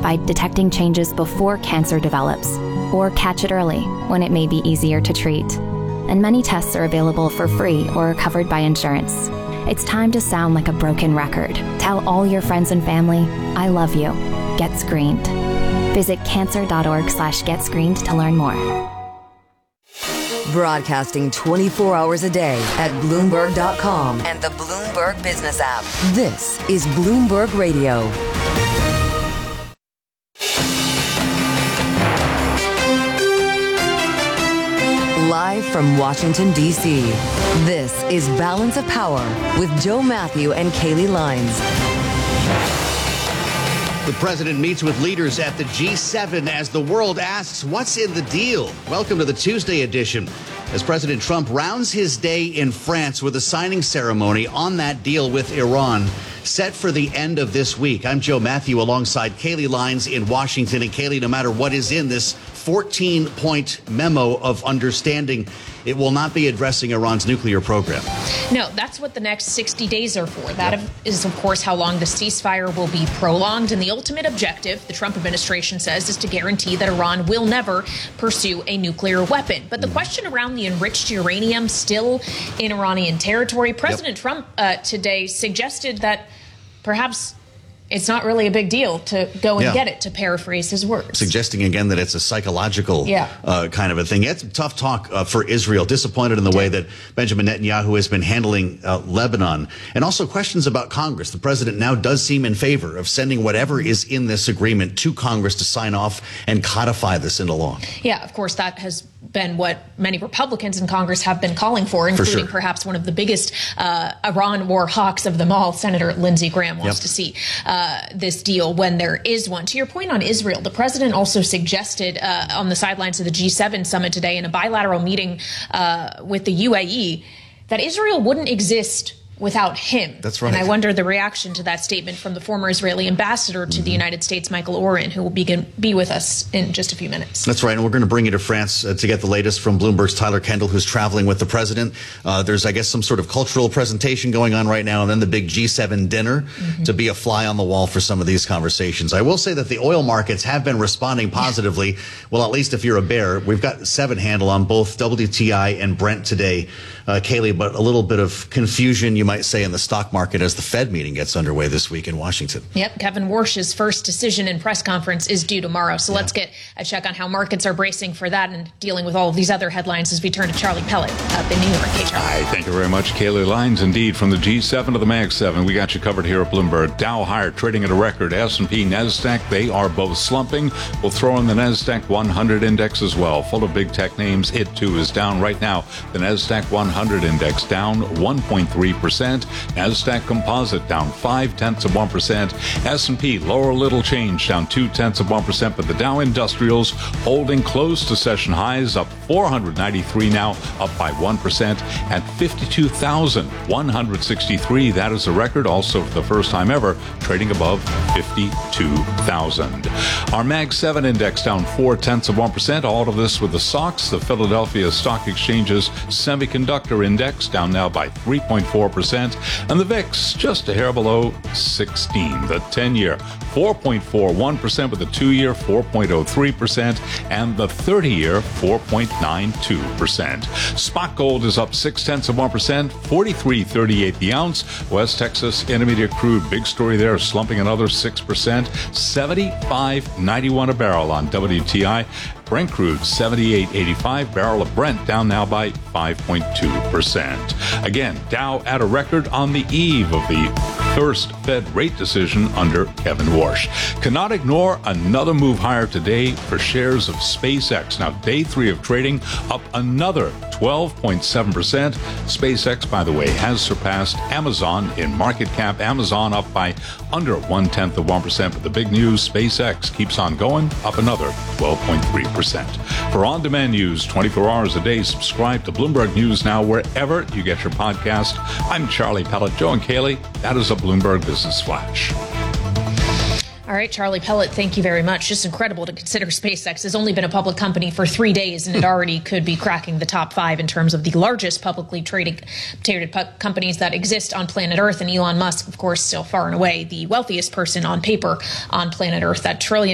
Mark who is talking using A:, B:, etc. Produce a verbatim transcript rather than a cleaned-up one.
A: by detecting changes before cancer develops, or catch it early when it may be easier to treat. And many tests are available for free or are covered by insurance. It's time to sound like a broken record. Tell all your friends and family, I love you. Get screened. Visit cancer.org slash get screened to learn more.
B: Broadcasting twenty-four hours a day at Bloomberg dot com and the Bloomberg Business app. This is Bloomberg Radio. Live from Washington, D C, this is Balance of Power with Joe Matthew and Kaylee Lines.
C: The president meets with leaders at the G seven as the world asks, what's in the deal? Welcome to the Tuesday edition, as President Trump rounds his day in France with a signing ceremony on that deal with Iran set for the end of this week. I'm Joe Matthew alongside Kaylee Lines in Washington. And Kaylee, no matter what is in this fourteen-point memo of understanding, it will not be addressing Iran's nuclear program.
D: No, that's what the next sixty days are for. That
C: Yep.
D: is, of course, how long the ceasefire will be prolonged. And the ultimate objective, the Trump administration says, is to guarantee that Iran will never pursue a nuclear weapon. But the question around the enriched uranium still in Iranian territory, President yep. Trump uh, today suggested that perhaps it's not really a big deal to go and
C: yeah.
D: get it, to paraphrase his words.
C: Suggesting again that it's a psychological
D: yeah.
C: uh, kind of a thing. It's tough talk uh, for Israel, disappointed in the way that Benjamin Netanyahu has been handling uh, Lebanon, and also questions about Congress. The president now does seem in favor of sending whatever is in this agreement to Congress to sign off and codify this into law.
D: Yeah, of course, that has been what many Republicans in Congress have been calling for, including
C: for sure.
D: perhaps one of the biggest uh, Iran war hawks of them all, Senator Lindsey Graham, wants
C: yep.
D: to see uh, this deal when there is one. To your point on Israel, the president also suggested uh, on the sidelines of the G seven summit today in a bilateral meeting uh, with the U A E that Israel wouldn't exist without him.
C: That's right.
D: And I wonder the reaction to that statement from the former Israeli ambassador to mm-hmm. the United States, Michael Oren, who will begin, be with us in just a few minutes.
C: That's right. And we're going to bring you to France uh, to get the latest from Bloomberg's Tyler Kendall, who's traveling with the president. Uh, there's, I guess, some sort of cultural presentation going on right now, and then the big G seven dinner mm-hmm. to be a fly on the wall for some of these conversations. I will say that the oil markets have been responding positively. Well, at least if you're a bear. We've got seven handle on both W T I and Brent today, uh, Kaylee, but a little bit of confusion, you might say, in the stock market as the Fed meeting gets underway this week in Washington.
D: Yep. Kevin Warsh's first decision and press conference is due tomorrow. So yeah. let's get a check on how markets are bracing for that and dealing with all of these other headlines as we turn to Charlie Pellet up in New York. Hey, Charlie.
E: Hi, thank you very much, Kaylee Lines. Indeed, from the G seven to the Mag seven, we got you covered here at Bloomberg. Dow higher, trading at a record. S and P, NASDAQ, they are both slumping. We'll throw in the NASDAQ one hundred index as well. Full of big tech names. It, too, is down right now. The NASDAQ one hundred index down one point three percent. NASDAQ Composite down five tenths of one percent. S and P lower a little change, down two tenths of one percent. But the Dow Industrials holding close to session highs, up four hundred ninety-three now, up by one percent at fifty-two thousand one hundred sixty-three. That is a record, also for the first time ever, trading above fifty-two thousand. Our Mag seven index down four tenths of one percent. All of this with the S O X, the Philadelphia Stock Exchange's semiconductor index, down now by three point four percent. And the V I X just a hair below sixteen. The ten-year four point four one percent, with the two-year four point oh three percent, and the thirty-year four point nine two percent. Spot gold is up six tenths of one percent, forty-three thirty-eight the ounce. West Texas Intermediate crude, big story there, slumping another six percent, seventy-five ninety-one a barrel on W T I. Brent crude seventy-eight eighty-five, barrel of Brent down now by five point two percent. Again, Dow at a record on the eve of the first Fed rate decision under Kevin Warsh. Cannot ignore another move higher today for shares of SpaceX. Now, day three of trading up another twelve point seven percent. SpaceX, by the way, has surpassed Amazon in market cap. Amazon up by under one-tenth of one percent. But the big news, SpaceX keeps on going, up another twelve point three percent. For on-demand news twenty-four hours a day, subscribe to Bloomberg News Now wherever you get your podcast. I'm Charlie Pellet. Joe and Kaylee, that is a Bloomberg Business Flash.
D: All right, Charlie Pellet, thank you very much. Just incredible to consider SpaceX has only been a public company for three days, and it already could be cracking the top five in terms of the largest publicly traded, traded pu- companies that exist on planet Earth. And Elon Musk, of course, still far and away the wealthiest person on paper on planet Earth. That trillion